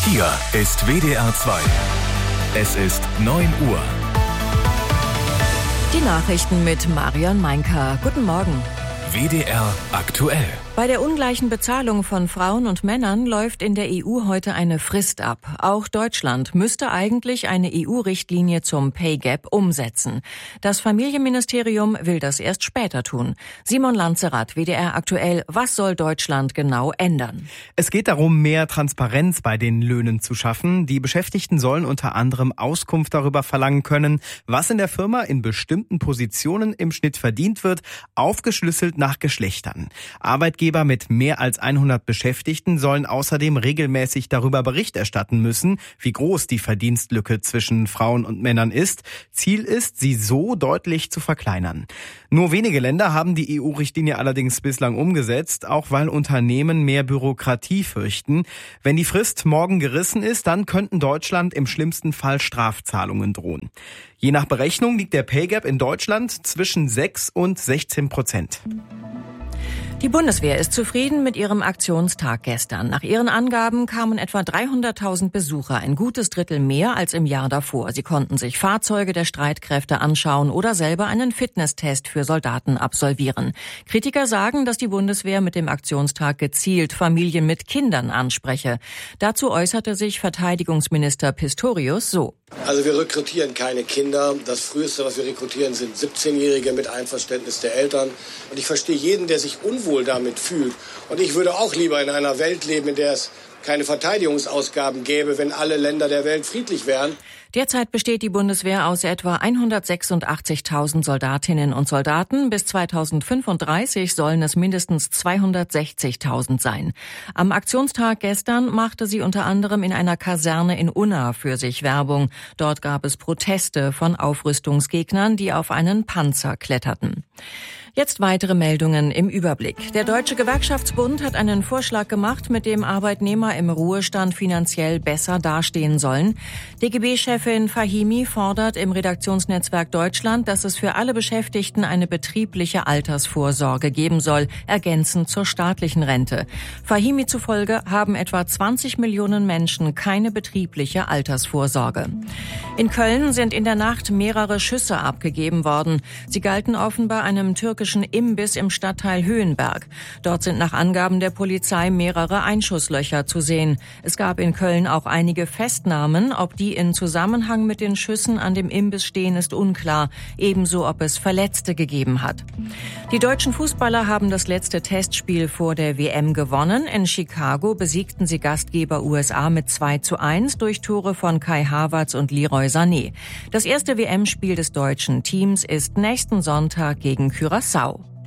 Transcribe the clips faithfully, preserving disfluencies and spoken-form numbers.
Hier ist W D R zwei. Es ist neun Uhr. Die Nachrichten mit Marion Meinker. Guten Morgen. W D R aktuell. Bei der ungleichen Bezahlung von Frauen und Männern läuft in der E U heute eine Frist ab. Auch Deutschland müsste eigentlich eine E U-Richtlinie zum Pay Gap umsetzen. Das Familienministerium will das erst später tun. Simon Lanzerath, W D R aktuell. Was soll Deutschland genau ändern? Es geht darum, mehr Transparenz bei den Löhnen zu schaffen. Die Beschäftigten sollen unter anderem Auskunft darüber verlangen können, was in der Firma in bestimmten Positionen im Schnitt verdient wird, aufgeschlüsselt nach Geschlechtern. Arbeitgeber mit mehr als hundert Beschäftigten sollen außerdem regelmäßig darüber Bericht erstatten müssen, wie groß die Verdienstlücke zwischen Frauen und Männern ist. Ziel ist, sie so deutlich zu verkleinern. Nur wenige Länder haben die E U-Richtlinie allerdings bislang umgesetzt, auch weil Unternehmen mehr Bürokratie fürchten. Wenn die Frist morgen gerissen ist, dann könnten Deutschland im schlimmsten Fall Strafzahlungen drohen. Je nach Berechnung liegt der Pay Gap in Deutschland zwischen sechs und sechzehn Prozent. Die Bundeswehr ist zufrieden mit ihrem Aktionstag gestern. Nach ihren Angaben kamen etwa dreihunderttausend Besucher, ein gutes Drittel mehr als im Jahr davor. Sie konnten sich Fahrzeuge der Streitkräfte anschauen oder selber einen Fitnesstest für Soldaten absolvieren. Kritiker sagen, dass die Bundeswehr mit dem Aktionstag gezielt Familien mit Kindern anspreche. Dazu äußerte sich Verteidigungsminister Pistorius so. Also wir rekrutieren keine Kinder. Das Früheste, was wir rekrutieren, sind siebzehnjährige mit Einverständnis der Eltern. Und ich verstehe jeden, der sich unwohl damit fühlt. Und ich würde auch lieber in einer Welt leben, in der es keine Verteidigungsausgaben gäbe, wenn alle Länder der Welt friedlich wären. Derzeit besteht die Bundeswehr aus etwa hundertsechsundachtzigtausend Soldatinnen und Soldaten. Bis zweitausendfünfunddreißig sollen es mindestens zweihundertsechzigtausend sein. Am Aktionstag gestern machte sie unter anderem in einer Kaserne in Unna für sich Werbung. Dort gab es Proteste von Aufrüstungsgegnern, die auf einen Panzer kletterten. Jetzt weitere Meldungen im Überblick. Der Deutsche Gewerkschaftsbund hat einen Vorschlag gemacht, mit dem Arbeitnehmer im Ruhestand finanziell besser dastehen sollen. D G B-Chefin Fahimi fordert im Redaktionsnetzwerk Deutschland, dass es für alle Beschäftigten eine betriebliche Altersvorsorge geben soll, ergänzend zur staatlichen Rente. Fahimi zufolge haben etwa zwanzig Millionen Menschen keine betriebliche Altersvorsorge. In Köln sind in der Nacht mehrere Schüsse abgegeben worden. Sie galten offenbar einem türkischen Imbiss im Stadtteil Höhenberg. Dort sind nach Angaben der Polizei mehrere Einschusslöcher zu sehen. Es gab in Köln auch einige Festnahmen. Ob die in Zusammenhang mit den Schüssen an dem Imbiss stehen, ist unklar. Ebenso, ob es Verletzte gegeben hat. Die deutschen Fußballer haben das letzte Testspiel vor der W M gewonnen. In Chicago besiegten sie Gastgeber U S A mit zwei zu eins durch Tore von Kai Havertz und Leroy Sané. Das erste W M-Spiel des deutschen Teams ist nächsten Sonntag gegen Curaçao.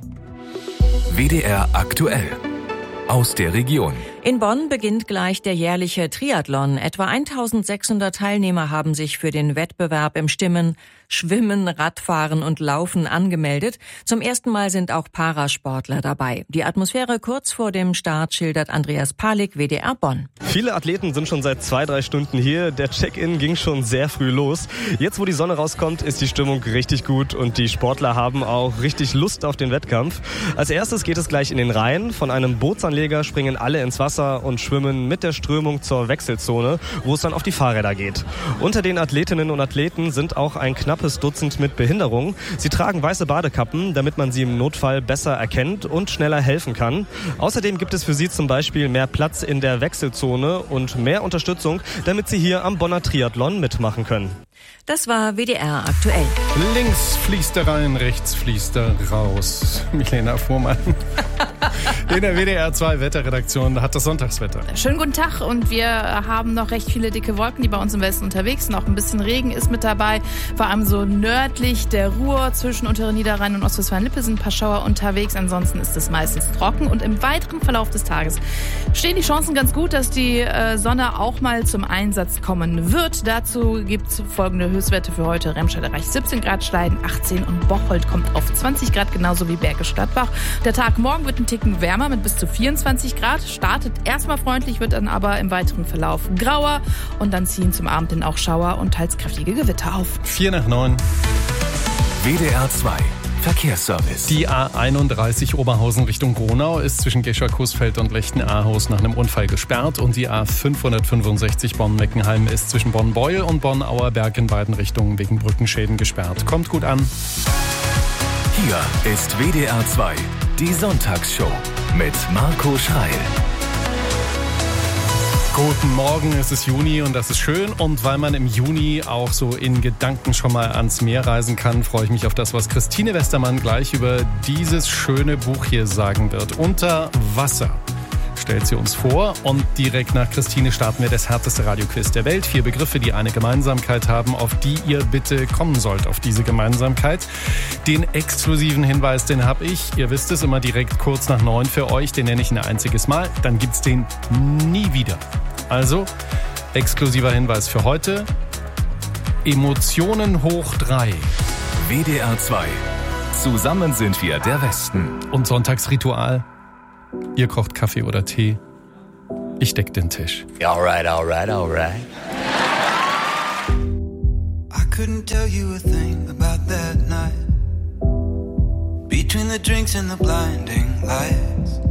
W D R aktuell. Aus der Region. In Bonn beginnt gleich der jährliche Triathlon. Etwa eintausendsechshundert Teilnehmer haben sich für den Wettbewerb im Stimmen, Schwimmen, Radfahren und Laufen angemeldet. Zum ersten Mal sind auch Parasportler dabei. Die Atmosphäre kurz vor dem Start schildert Andreas Palik, W D R Bonn. Viele Athleten sind schon seit zwei, drei Stunden hier. Der Check-in ging schon sehr früh los. Jetzt, wo die Sonne rauskommt, ist die Stimmung richtig gut und die Sportler haben auch richtig Lust auf den Wettkampf. Als erstes geht es gleich in den Rhein. Von einem Bootsanleger springen alle ins Wasser und schwimmen mit der Strömung zur Wechselzone, wo es dann auf die Fahrräder geht. Unter den Athletinnen und Athleten sind auch ein knappes Dutzend mit Behinderung. Sie tragen weiße Badekappen, damit man sie im Notfall besser erkennt und schneller helfen kann. Außerdem gibt es für sie zum Beispiel mehr Platz in der Wechselzone und mehr Unterstützung, damit sie hier am Bonner Triathlon mitmachen können. Das war W D R aktuell. Links fließt er rein, rechts fließt er raus. Milena Fuhrmann. In der W D R zwei Wetterredaktion hat das Sonntagswetter. Schönen guten Tag und wir haben noch recht viele dicke Wolken, die bei uns im Westen unterwegs sind. Auch ein bisschen Regen ist mit dabei. Vor allem so nördlich der Ruhr zwischen Unteren Niederrhein und Ostwestfalen-Lippe sind ein paar Schauer unterwegs. Ansonsten ist es meistens trocken und im weiteren Verlauf des Tages stehen die Chancen ganz gut, dass die Sonne auch mal zum Einsatz kommen wird. Dazu gibt es folgende Höchstwerte für heute. Remscheid erreicht siebzehn Grad, Schleiden achtzehn und Bocholt kommt auf zwanzig Grad, genauso wie Bergisch Gladbach. Der Tag morgen wird ein Ticken wärmer mit bis zu vierundzwanzig Grad. Startet erstmal freundlich, wird dann aber im weiteren Verlauf grauer und dann ziehen zum Abend hin auch Schauer und teils kräftige Gewitter auf. Vier nach neun. W D R zwei Verkehrsservice. Die A einunddreißig Oberhausen Richtung Gronau ist zwischen Gescher-Coesfeld und Lechten-Ahaus nach einem Unfall gesperrt und die A fünfhundertfünfundsechzig Bonn-Meckenheim ist zwischen Bonn-Beul und Bonn-Auerberg in beiden Richtungen wegen Brückenschäden gesperrt. Kommt gut an. Hier ist W D R zwei, die Sonntagsshow mit Marco Schreil. Guten Morgen, es ist Juni und das ist schön. Und weil man im Juni auch so in Gedanken schon mal ans Meer reisen kann, freue ich mich auf das, was Christine Westermann gleich über dieses schöne Buch hier sagen wird. Unter Wasser stellt sie uns vor und direkt nach Christine starten wir das härteste Radioquiz der Welt. Vier Begriffe, die eine Gemeinsamkeit haben, auf die ihr bitte kommen sollt, auf diese Gemeinsamkeit. Den exklusiven Hinweis, den habe ich, ihr wisst es, immer direkt kurz nach neun für euch, den nenne ich ein einziges Mal, dann gibt's den nie wieder. Also, exklusiver Hinweis für heute, Emotionen hoch drei. W D R zwei, zusammen sind wir der Westen. Und Sonntagsritual, ihr kocht Kaffee oder Tee, ich deck den Tisch. Alright, alright, alright. I couldn't tell you a thing about that night. Between the drinks and the blinding lights,